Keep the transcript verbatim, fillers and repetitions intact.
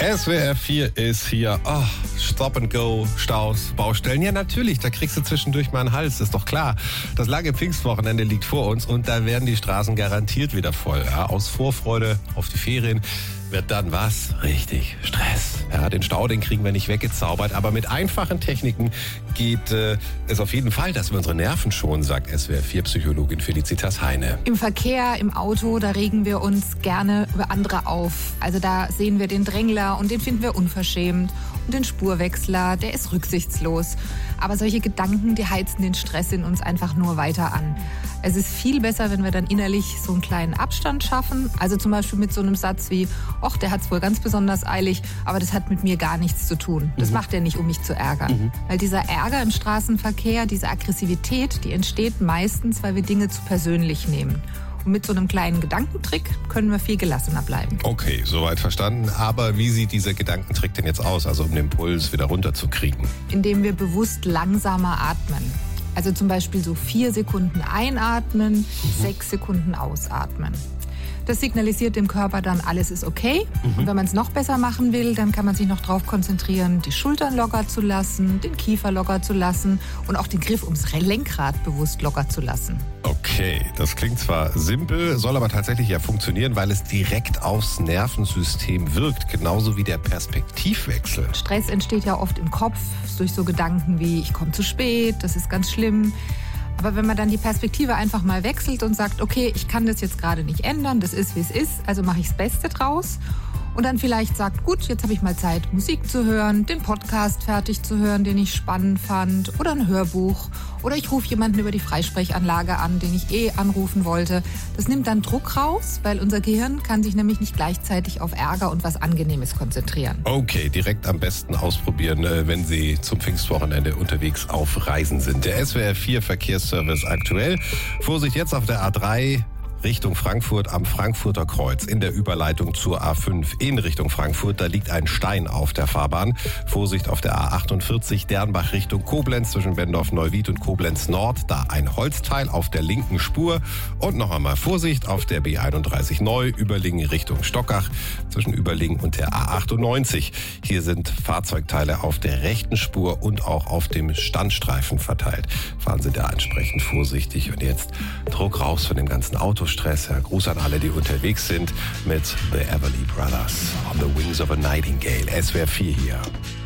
S W R vier ist hier. Oh, Stop and Go, Staus, Baustellen. Ja, natürlich, da kriegst du zwischendurch mal einen Hals, ist doch klar. Das lange Pfingstwochenende liegt vor uns und da werden die Straßen garantiert wieder voll. Ja, aus Vorfreude auf die Ferien wird dann was? Richtig, Stress. Ja, den Stau, den kriegen wir nicht weggezaubert, aber mit einfachen Techniken geht äh, es auf jeden Fall, dass wir unsere Nerven schonen, sagt S W R vier Psychologin Felicitas Heine. Im Verkehr, im Auto, da regen wir uns gerne über andere auf. Also da sehen wir den Drängler und den finden wir unverschämt. Und den Spurwechsler, der ist rücksichtslos. Aber solche Gedanken, die heizen den Stress in uns einfach nur weiter an. Es ist viel besser, wenn wir dann innerlich so einen kleinen Abstand schaffen. Also zum Beispiel mit so einem Satz wie, ach, der hat's wohl ganz besonders eilig, aber das hat mit mir gar nichts zu tun. Das mhm. macht er nicht, um mich zu ärgern. Mhm. Weil dieser Ärger im Straßenverkehr, diese Aggressivität, die entsteht meistens, weil wir Dinge zu persönlich nehmen. Und mit so einem kleinen Gedankentrick können wir viel gelassener bleiben. Okay, soweit verstanden. Aber wie sieht dieser Gedankentrick denn jetzt aus, also um den Puls wieder runterzukriegen? Indem wir bewusst langsamer atmen. Also zum Beispiel so vier Sekunden einatmen, mhm. sechs Sekunden ausatmen. Das signalisiert dem Körper dann, alles ist okay. Mhm. Und wenn man es noch besser machen will, dann kann man sich noch darauf konzentrieren, die Schultern locker zu lassen, den Kiefer locker zu lassen und auch den Griff ums Lenkrad bewusst locker zu lassen. Okay, das klingt zwar simpel, soll aber tatsächlich ja funktionieren, weil es direkt aufs Nervensystem wirkt, genauso wie der Perspektivwechsel. Stress entsteht ja oft im Kopf durch so Gedanken wie, ich komme zu spät, das ist ganz schlimm. Aber wenn man dann die Perspektive einfach mal wechselt und sagt, okay, ich kann das jetzt gerade nicht ändern, das ist, wie es ist, also mache ich das Beste draus. Und dann vielleicht sagt, gut, jetzt habe ich mal Zeit, Musik zu hören, den Podcast fertig zu hören, den ich spannend fand, oder ein Hörbuch. Oder ich rufe jemanden über die Freisprechanlage an, den ich eh anrufen wollte. Das nimmt dann Druck raus, weil unser Gehirn kann sich nämlich nicht gleichzeitig auf Ärger und was Angenehmes konzentrieren. Okay, direkt am besten ausprobieren, wenn Sie zum Pfingstwochenende unterwegs auf Reisen sind. Der S W R vier Verkehrsservice aktuell. Vorsicht jetzt auf der A drei. Richtung Frankfurt am Frankfurter Kreuz in der Überleitung zur A fünf in Richtung Frankfurt. Da liegt ein Stein auf der Fahrbahn. Vorsicht auf der A achtundvierzig Dernbach Richtung Koblenz zwischen Bendorf-Neuwied und Koblenz Nord. Da ein Holzteil auf der linken Spur. Und noch einmal Vorsicht auf der B einunddreißig Neu Überlingen Richtung Stockach zwischen Überlingen und der A achtundneunzig. Hier sind Fahrzeugteile auf der rechten Spur und auch auf dem Standstreifen verteilt. Fahren Sie da entsprechend vorsichtig. Und jetzt Druck raus von dem ganzen Autostress. Ja, Gruß an alle, die unterwegs sind mit The Everly Brothers on the Wings of a Nightingale. S W R vier hier.